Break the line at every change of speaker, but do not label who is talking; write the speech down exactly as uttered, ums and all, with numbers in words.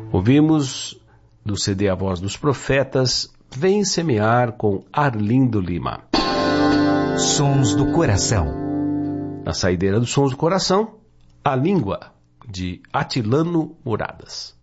Ouvimos do C D A Voz dos Profetas, Vem Semear, com Arlindo Lima.
Sons do Coração.
Na saideira dos Sons do Coração, A Língua, de Atilano Muradas.